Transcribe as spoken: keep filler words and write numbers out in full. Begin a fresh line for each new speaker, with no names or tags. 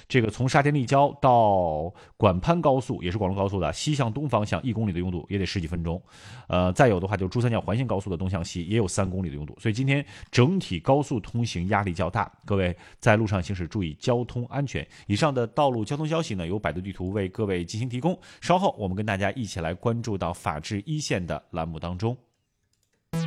这个从沙田立交到管潘高速，也是广东高速的西向东方向一公里的拥堵也得十几分钟。呃，再有的话就是珠三角环线高速的东向西也有三公里的拥堵，所以今天整体高速通行压力较大，各位在路上行驶注意交通安全。以上的道路交通消息呢，由百度地图为各位进行提供。稍后我们跟大家一起来关注到法治一线的栏目当中。